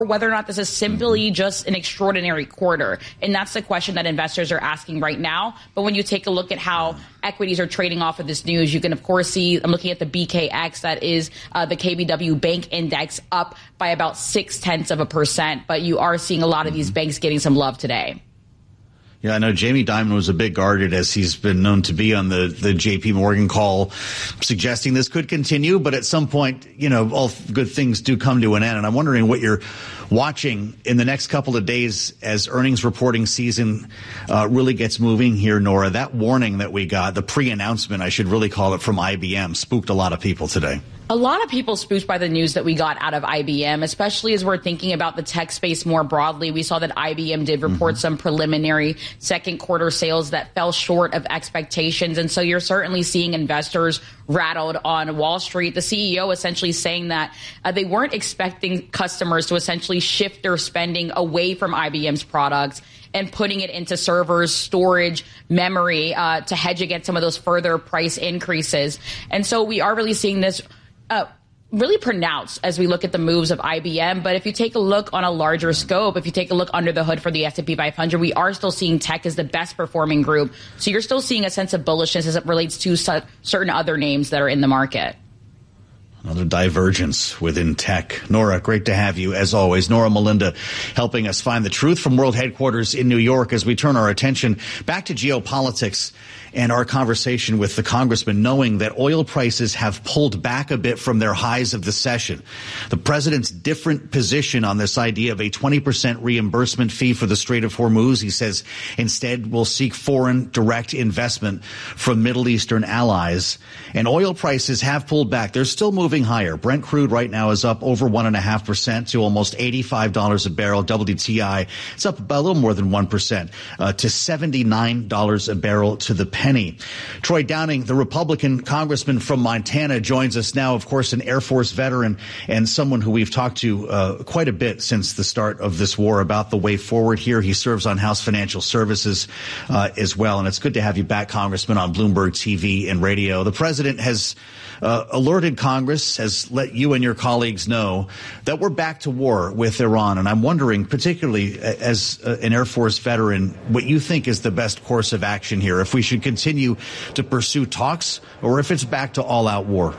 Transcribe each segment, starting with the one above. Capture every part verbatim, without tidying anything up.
whether or not this is simply just an extraordinary quarter. And that's the question that investors are asking right now. But when you take a look at how equities are trading off of this news, you can, of course, see, I'm looking at the B K X, that is uh, the K B W Bank Index, up by about six tenths of a percent. But you are seeing a lot of these banks getting some love today. Yeah, I know Jamie Dimon was a bit guarded, as he's been known to be on the, the J P Morgan call, suggesting this could continue. But at some point, you know, all good things do come to an end. And I'm wondering what you're watching in the next couple of days as earnings reporting season uh, really gets moving here, Nora. That warning that we got, the pre-announcement, I should really call it, from I B M, spooked a lot of people today. A lot of people spooked by the news that we got out of I B M, especially as we're thinking about the tech space more broadly. We saw that I B M did report mm-hmm. some preliminary second quarter sales that fell short of expectations. And so you're certainly seeing investors rattled on Wall Street. The C E O essentially saying that uh, they weren't expecting customers to essentially shift their spending away from I B M's products and putting it into servers, storage, memory uh, to hedge against some of those further price increases. And so we are really seeing this Uh, really pronounced as we look at the moves of I B M. But if you take a look on a larger scope, if you take a look under the hood for the S and P five hundred, we are still seeing tech as the best performing group. So you're still seeing a sense of bullishness as it relates to su- certain other names that are in the market. Another divergence within tech. Nora, great to have you, as always. Nora Melinda helping us find the truth from world headquarters in New York as we turn our attention back to geopolitics and our conversation with the congressman, knowing that oil prices have pulled back a bit from their highs of the session. The president's different position on this idea of a twenty percent reimbursement fee for the Strait of Hormuz. He says instead we'll seek foreign direct investment from Middle Eastern allies. And oil prices have pulled back. They're still moving higher. Brent crude right now is up over one and a half percent to almost eighty-five dollars a barrel. W T I, it's up about a little more than one percent uh, to seventy-nine dollars a barrel to the penny. Troy Downing, the Republican congressman from Montana, joins us now, of course, an Air Force veteran and someone who we've talked to uh, quite a bit since the start of this war about the way forward here. He serves on House Financial Services uh, as well. And it's good to have you back, Congressman, on Bloomberg T V and radio. The president has uh, alerted Congress, has let you and your colleagues know that we're back to war with Iran. And I'm wondering, particularly as uh, an Air Force veteran, what you think is the best course of action here, if we should continue to pursue talks or if it's back to all-out war.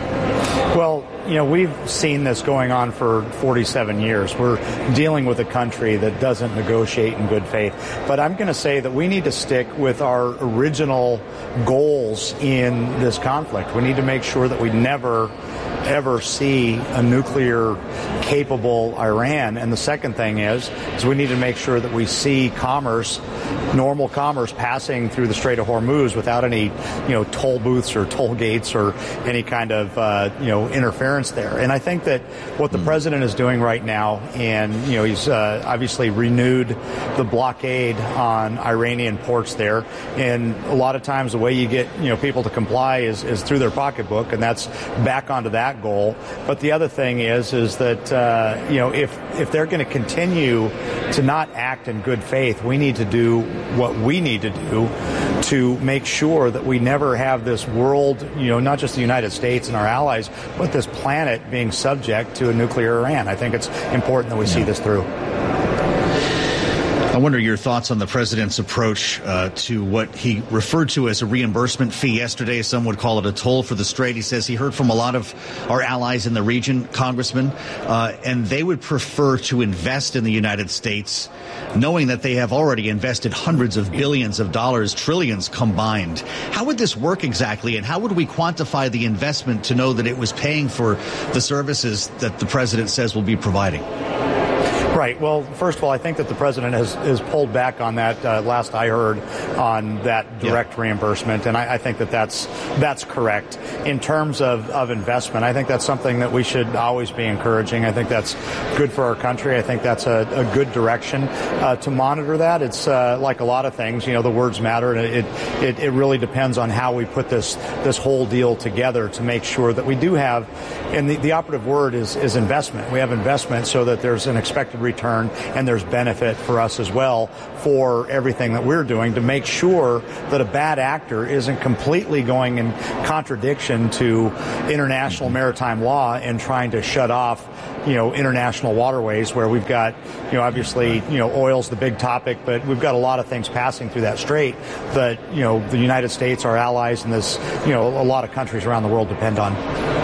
Well, you know, we've seen this going on for forty-seven years. We're dealing with a country that doesn't negotiate in good faith. But I'm going to say that we need to stick with our original goals in this conflict. We need to make sure that we never, ever see a nuclear-capable Iran. And the second thing is, is we need to make sure that we see commerce, normal commerce, passing through the Strait of Hormuz without any, you know, toll booths or toll gates or any kind of, uh, you know, interference there. And I think that what the president is doing right now, and, you know, he's uh, obviously renewed the blockade on Iranian ports there. And a lot of times the way you get, you know, people to comply is, is through their pocketbook, and that's back onto that goal. But the other thing is, is that, uh, you know, if, if they're going to continue to not act in good faith, we need to do what we need to do to make sure that we never have this world, you know, not just the United States and our allies, but this planet being subject to a nuclear Iran. I think it's important that we see this through. I wonder your thoughts on the president's approach uh, to what he referred to as a reimbursement fee yesterday. Some would call it a toll for the Strait. He says he heard from a lot of our allies in the region, Congressman, uh, and they would prefer to invest in the United States, knowing that they have already invested hundreds of billions of dollars, trillions combined. How would this work exactly, and how would we quantify the investment to know that it was paying for the services that the president says will be providing? Right. Well, first of all, I think that the president has, has pulled back on that. Uh, last I heard on that direct yeah. reimbursement, and I, I think that that's that's correct. In terms of, of investment, I think that's something that we should always be encouraging. I think that's good for our country. I think that's a, a good direction uh, to monitor that. It's uh, like a lot of things, you know, the words matter, and it, it it really depends on how we put this this whole deal together to make sure that we do have, and the, the operative word is is investment. We have investment so that there's an expected return, and there's benefit for us as well for everything that we're doing to make sure that a bad actor isn't completely going in contradiction to international maritime law and trying to shut off, you know, international waterways where we've got, you know, obviously, you know, oil's the big topic, but we've got a lot of things passing through that strait that, you know, the United States, our allies, and this, you know, a lot of countries around the world depend on.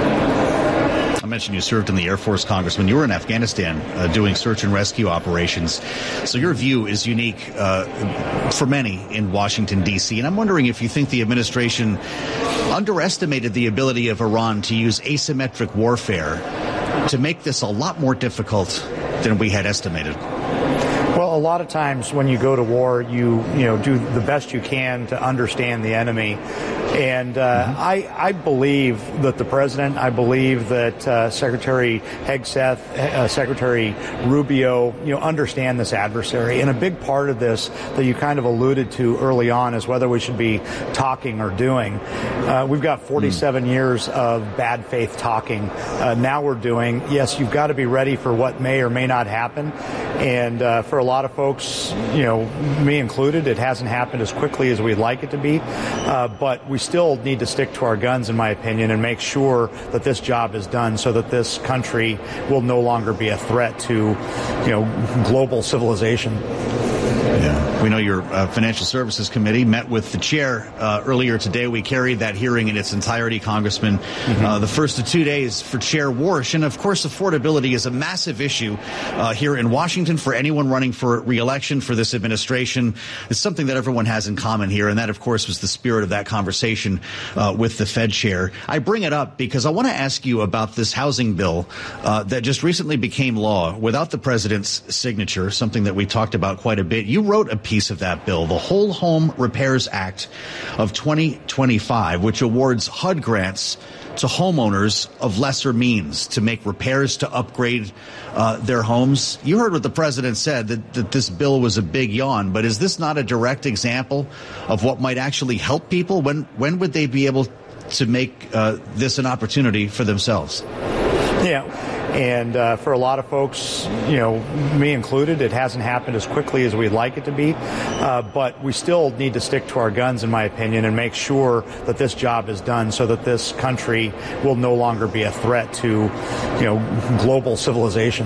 I mentioned you served in the Air Force, Congressman. You were in Afghanistan uh, doing search and rescue operations. So your view is unique uh, for many in Washington, D C. And I'm wondering if you think the administration underestimated the ability of Iran to use asymmetric warfare to make this a lot more difficult than we had estimated. Well, a lot of times when you go to war, you you know do the best you can to understand the enemy. And uh, mm-hmm. I, I believe that the president, I believe that uh, Secretary Hegseth, uh, Secretary Rubio, you know, understand this adversary. And a big part of this that you kind of alluded to early on is whether we should be talking or doing. Uh, we've got forty-seven mm. years of bad faith talking. Uh, now we're doing. Yes, you've got to be ready for what may or may not happen. And uh, for a lot of folks, you know, me included, it hasn't happened as quickly as we'd like it to be. Uh, but we still need to stick to our guns, in my opinion, and make sure that this job is done so that this country will no longer be a threat to, you know, global civilization. Yeah. We know your uh, Financial Services Committee met with the chair uh, earlier today. We carried that hearing in its entirety, Congressman. Mm-hmm. Uh, the first of two days for Chair Warsh. And, of course, affordability is a massive issue uh, here in Washington for anyone running for re-election for this administration. It's something that everyone has in common here. And that, of course, was the spirit of that conversation uh, with the Fed chair. I bring it up because I want to ask you about this housing bill uh, that just recently became law without the president's signature, something that we talked about quite a bit. You wrote a piece of that bill, the Whole Home Repairs Act of twenty twenty-five, which awards H U D grants to homeowners of lesser means to make repairs to upgrade uh, their homes. You heard what the president said, that, that this bill was a big yawn, but is this not a direct example of what might actually help people? When, when would they be able to make uh, this an opportunity for themselves? Yeah. And uh, for a lot of folks, you know, me included, it hasn't happened as quickly as we'd like it to be. Uh, but we still need to stick to our guns, in my opinion, and make sure that this job is done so that this country will no longer be a threat to, you know, global civilization.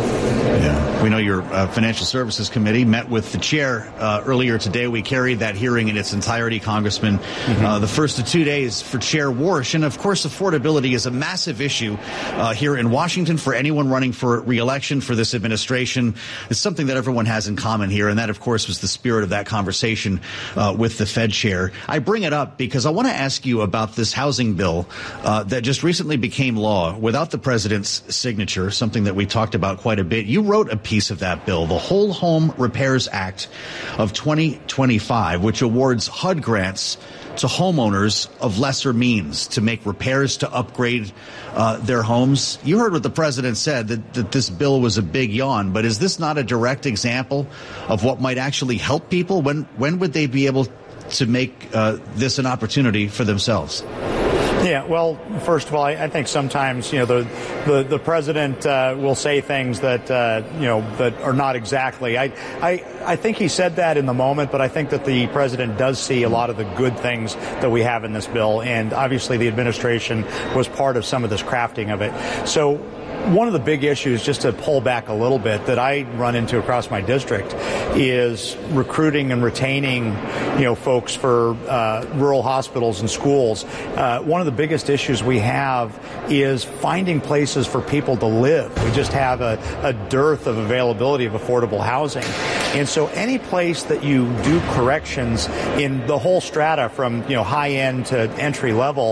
Yeah. We know your uh, Financial Services Committee met with the chair uh, earlier today. We carried that hearing in its entirety, Congressman. Mm-hmm. Uh, the first of two days for Chair Warsh. And, of course, affordability is a massive issue uh, here in Washington for anyone running for re-election for this administration. It's something that everyone has in common here. And that, of course, was the spirit of that conversation uh, with the Fed chair. I bring it up because I want to ask you about this housing bill uh, that just recently became law without the president's signature, something that we talked about quite a bit. You wrote a piece of that bill, the Whole Home Repairs Act of twenty twenty-five, which awards H U D grants to homeowners of lesser means to make repairs to upgrade uh, their homes. You heard what the president said, that, that this bill was a big yawn, but is this not a direct example of what might actually help people? When, when would they be able to make uh, this an opportunity for themselves? Yeah, well, first of all, I, I think sometimes, you know, the the, the president uh, will say things that, uh, you know, that are not exactly. I, I I think he said that in the moment, but I think that the president does see a lot of the good things that we have in this bill. And obviously the administration was part of some of this crafting of it. So one of the big issues, just to pull back a little bit, that I run into across my district is recruiting and retaining, you know, folks for uh, rural hospitals and schools. Uh, one of the biggest issues we have is finding places for people to live. We just have a, a dearth of availability of affordable housing. And so any place that you do corrections in the whole strata from, you know, high end to entry level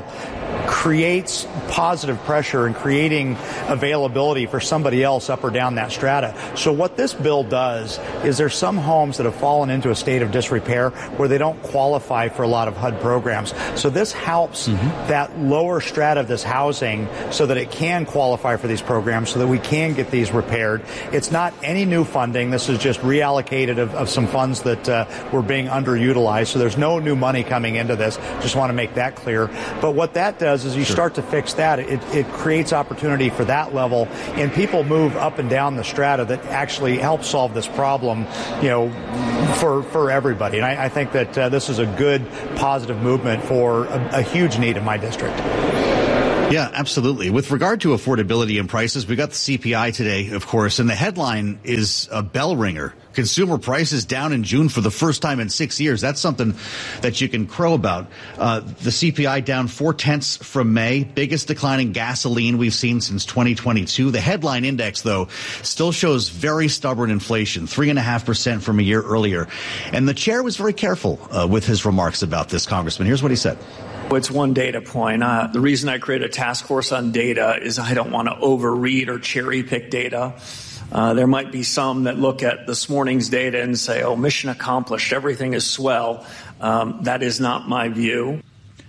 creates positive pressure and creating availability for somebody else up or down that strata. So what this bill does is there's some homes that have fallen into a state of disrepair where they don't qualify for a lot of H U D programs. So this helps mm-hmm. that lower strata of this housing so that it can qualify for these programs so that we can get these repaired. It's not any new funding. This is just reallocated of, of some funds that uh, were being underutilized. So there's no new money coming into this. Just want to make that clear. But what that that does is you sure. start to fix that. It, it creates opportunity for that level, and people move up and down the strata that actually help solve this problem, you know, for for everybody. And I, I think that uh, this is a good, positive movement for a, a huge need in my district. Yeah, absolutely. With regard to affordability and prices, we got the C P I today, of course, and the headline is a bell ringer. Consumer prices down in June for the first time in six years. That's something that you can crow about. Uh, the C P I down four tenths from May, biggest decline in gasoline we've seen since twenty twenty-two. The headline index, though, still shows very stubborn inflation, three and a half percent from a year earlier. And the chair was very careful uh, with his remarks about this, Congressman. Here's what he said. It's one data point. Uh, the reason I create a task force on data is I don't want to overread or cherry pick data. Uh, there might be some that look at this morning's data and say, oh, mission accomplished, everything is swell. Um, that is not my view.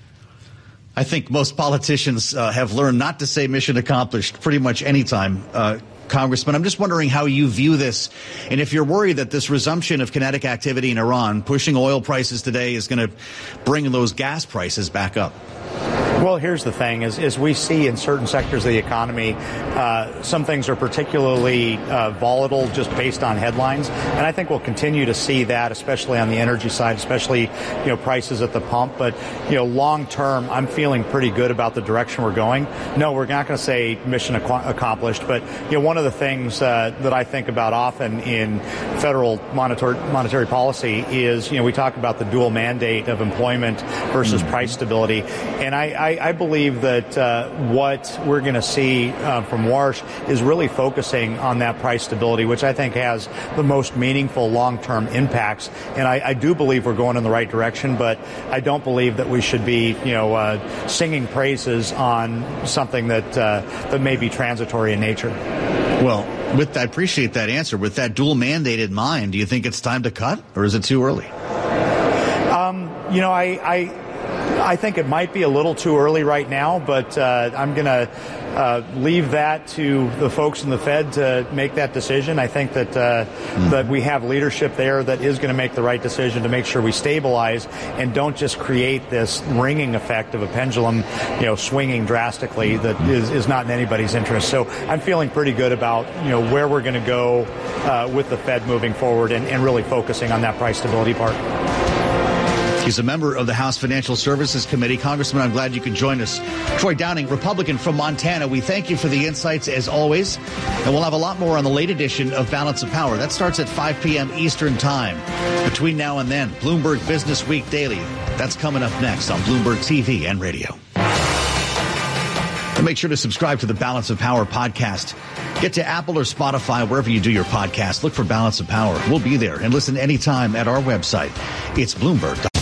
I think most politicians uh, have learned not to say mission accomplished pretty much any time. Uh, Congressman, I'm just wondering how you view this, and if you're worried that this resumption of kinetic activity in Iran, pushing oil prices today, is going to bring those gas prices back up. Well, here's the thing, is, is we see in certain sectors of the economy, uh, some things are particularly uh, volatile just based on headlines. And I think we'll continue to see that, especially on the energy side, especially, you know, prices at the pump. But, you know, long term, I'm feeling pretty good about the direction we're going. No, we're not going to say mission ac- accomplished. But, you know, one of the things uh, that I think about often in federal monetary, monetary policy is, you know, we talk about the dual mandate of employment versus mm-hmm. price stability. And I, I I, I believe that uh, what we're going to see uh, from Warsh is really focusing on that price stability, which I think has the most meaningful long-term impacts. And I, I do believe we're going in the right direction, but I don't believe that we should be, you know, uh, singing praises on something that uh, that may be transitory in nature. Well, with I appreciate that answer. With that dual mandate in mind, do you think it's time to cut, or is it too early? Um, you know, I. I I think it might be a little too early right now, but uh, I'm going to uh, leave that to the folks in the Fed to make that decision. I think that uh, mm-hmm. that we have leadership there that is going to make the right decision to make sure we stabilize and don't just create this ringing effect of a pendulum, you know, swinging drastically that is, is not in anybody's interest. So I'm feeling pretty good about, you know, where we're going to go uh, with the Fed moving forward and, and really focusing on that price stability part. He's a member of the House Financial Services Committee. Congressman, I'm glad you could join us. Troy Downing, Republican from Montana. We thank you for the insights as always. And we'll have a lot more on the late edition of Balance of Power. That starts at five p.m. Eastern Time. Between now and then, Bloomberg Business Week Daily. That's coming up next on Bloomberg T V and radio. And make sure to subscribe to the Balance of Power podcast. Get to Apple or Spotify, wherever you do your podcast. Look for Balance of Power. We'll be there, and listen anytime at our website. It's Bloomberg.